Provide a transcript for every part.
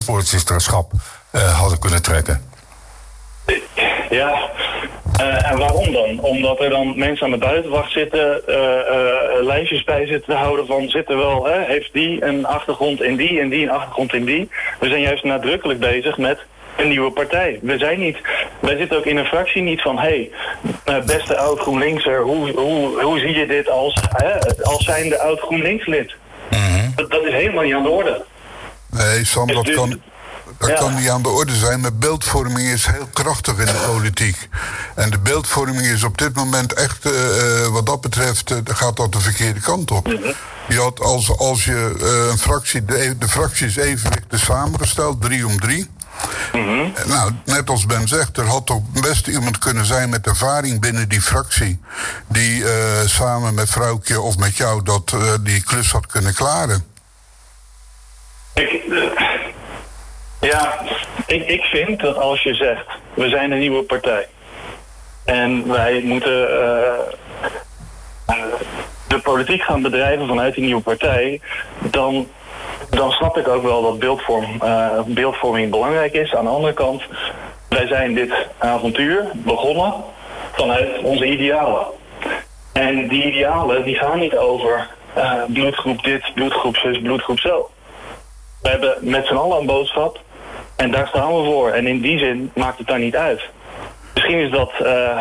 voorzitterschap hadden kunnen trekken. Ja, en waarom dan? Omdat er dan mensen aan de buitenwacht zitten, lijstjes bij zitten te houden van heeft die een achtergrond in die en die een achtergrond in die. We zijn juist nadrukkelijk bezig met een nieuwe partij. Wij zitten ook in een fractie niet van, beste oud GroenLinkser, hoe zie je dit als zijnde oud GroenLinks-lid? Mm-hmm. Dat is helemaal niet aan de orde. Nee, Sam, dat kan niet aan de orde zijn. Maar beeldvorming is heel krachtig in de politiek. En de beeldvorming is op dit moment echt, wat dat betreft, gaat dat de verkeerde kant op. Mm-hmm. Je had als je een fractie, de fractie is evenwichtig samengesteld, 3 om 3. Mm-hmm. Nou, net als Ben zegt, er had toch best iemand kunnen zijn met ervaring binnen die fractie, die samen met Vrouwtje of met jou die klus had kunnen klaren. Ik vind dat als je zegt, we zijn een nieuwe partij en wij moeten de politiek gaan bedrijven vanuit die nieuwe partij, dan snap ik ook wel dat beeldvorming belangrijk is. Aan de andere kant, wij zijn dit avontuur begonnen vanuit onze idealen. En die idealen die gaan niet over bloedgroep dit, bloedgroep zus, bloedgroep zo. We hebben met z'n allen een boodschap en daar staan we voor. En in die zin maakt het daar niet uit. Misschien is dat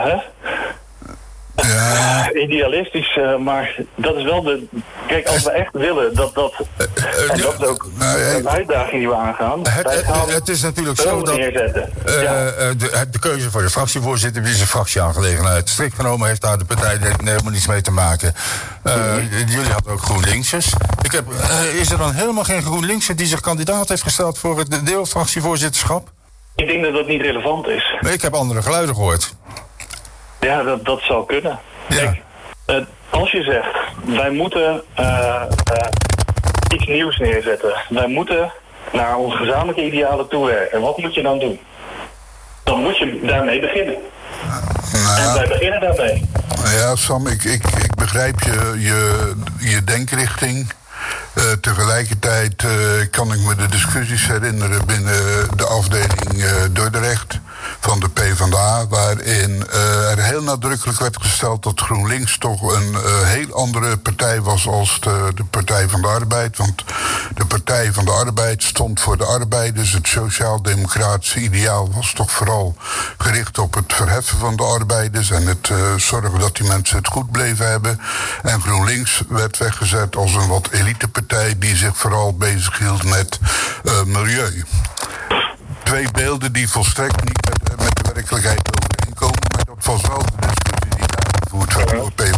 idealistisch, maar dat is wel Kijk, als we echt willen dat en dat is ook een uitdaging die we aangaan. Het is natuurlijk zo dat de keuze voor de fractievoorzitter is een fractieaangelegenheid. Strikt genomen heeft daar de partij helemaal niets mee te maken. Jullie hadden ook GroenLinksers. Is er dan helemaal geen GroenLinkser die zich kandidaat heeft gesteld voor het deelfractievoorzitterschap? Ik denk dat dat niet relevant is. Maar ik heb andere geluiden gehoord. Ja, dat zou kunnen. Ja. Kijk, als je zegt, wij moeten iets nieuws neerzetten. Wij moeten naar onze gezamenlijke idealen toewerken. En wat moet je dan doen? Dan moet je daarmee beginnen. En wij beginnen daarmee. Ja, Sam, ik begrijp je denkrichting. Tegelijkertijd kan ik me de discussies herinneren binnen de afdeling Dordrecht van de PvdA, waarin er heel nadrukkelijk werd gesteld dat GroenLinks toch een heel andere partij was als de Partij van de Arbeid. Want de Partij van de Arbeid stond voor de arbeiders. Het sociaal-democratische ideaal was toch vooral gericht op het verheffen van de arbeiders en het zorgen dat die mensen het goed bleven hebben. En GroenLinks werd weggezet als een wat elitepartij die zich vooral bezighield met milieu. Twee beelden die volstrekt niet met de werkelijkheid overeenkomen, maar dat was wel de discussie die daar gevoerd werd door PvdA.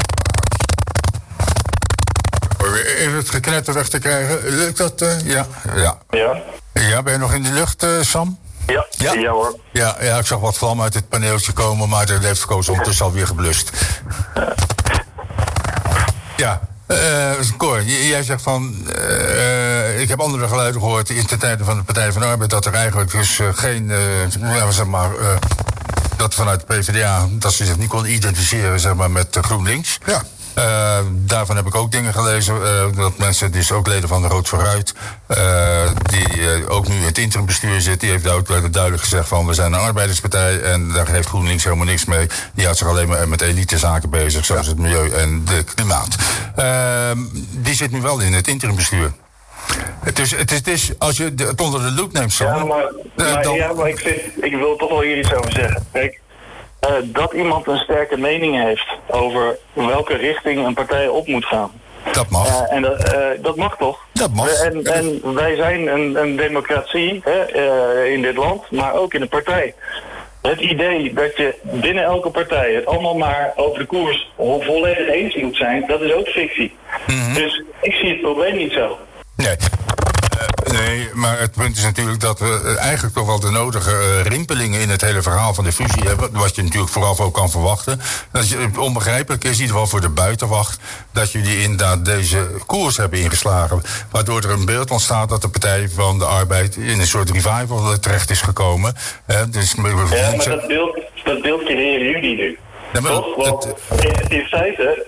Even het geknetter weg te krijgen, lukt dat? Ja. Ja, ben je nog in de lucht, Sam? Ja hoor. Ja, ik zag wat vlam uit het paneeltje komen, maar de heeft Koos ondertussen alweer geblust. Ja. Cor, jij zegt van, ik heb andere geluiden gehoord in de tijden van de Partij van de Arbeid, dat er eigenlijk dus dat vanuit de PvdA, dat ze zich niet kon identificeren met GroenLinks. Ja. Daarvan heb ik ook dingen gelezen, dat mensen, dus ook leden van de Rood Vooruit, die ook nu in het interimbestuur zit, die heeft ook duidelijk gezegd van, we zijn een arbeiderspartij en daar heeft GroenLinks helemaal niks mee. Die houdt zich alleen maar met elitezaken bezig, zoals het milieu en de klimaat. Die zit nu wel in het interimbestuur. Het is als je het onder de loep neemt, zo. Maar ik wil toch wel hier iets over zeggen. Kijk, dat iemand een sterke mening heeft over welke richting een partij op moet gaan. Dat mag. Dat mag toch? Dat mag. En wij zijn een democratie in dit land, maar ook in de partij. Het idee dat je binnen elke partij het allemaal maar over de koers volledig eens moet zijn, dat is ook fictie. Mm-hmm. Dus ik zie het probleem niet zo. Nee, maar het punt is natuurlijk dat we eigenlijk toch wel de nodige rimpelingen in het hele verhaal van de fusie hebben. Wat je natuurlijk vooraf ook kan verwachten. Dat het onbegrijpelijk is, in ieder geval voor de buitenwacht, dat jullie inderdaad deze koers hebben ingeslagen. Waardoor er een beeld ontstaat dat de Partij van de Arbeid in een soort revival terecht is gekomen. Dus, maar dat beeld creëren jullie nu. Ja, toch? Want in feite,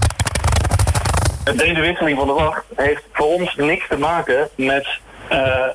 deze wisseling van de wacht heeft voor ons niks te maken met